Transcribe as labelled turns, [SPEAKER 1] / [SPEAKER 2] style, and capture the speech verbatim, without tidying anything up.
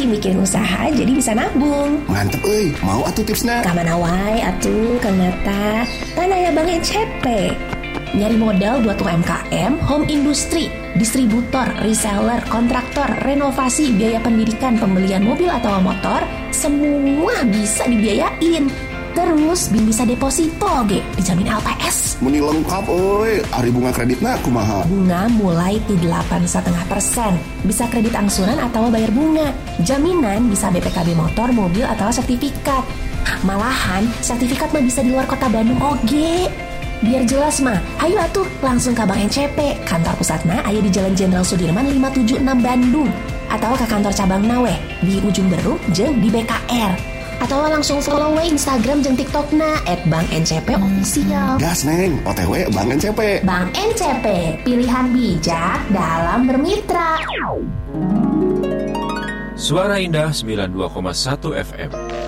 [SPEAKER 1] lagi mikirin usaha jadi bisa nabung.
[SPEAKER 2] Mantep euy, mau atuh tipsna?
[SPEAKER 1] Ka mana wae atuh Kang Nata. Kan aya Bank N C P. Nyari modal buat U M K M, home industry, distributor, reseller, kontraktor, renovasi, biaya pendidikan, pembelian mobil atau motor, semua bisa dibiayain. Terus bisa deposito ge, dijamin L P S.
[SPEAKER 2] Muni lengkap euy, ari bunga kreditna kumaha?
[SPEAKER 1] Bunga mulai ti delapan koma lima persen. Bisa kredit angsuran atau bayar bunga. Jaminan bisa B P K B motor, mobil atau sertifikat. Malahan sertifikat mah bisa di luar kota Bandung oge. Biar jelas mah, ayo atuh langsung ke Bank N C P. Kantor pusatna aya di Jalan Jenderal Sudirman lima tujuh enam Bandung. Atau ke kantor cabang Nawe di Ujung Beruk jeung di B K R. Atau langsung follow we Instagram jeung TikTokna et bank N C P official.
[SPEAKER 2] Gas neng, O T W Bank N C P.
[SPEAKER 1] Bank N C P, pilihan bijak dalam bermitra.
[SPEAKER 3] Suara Indah sembilan puluh dua koma satu F M.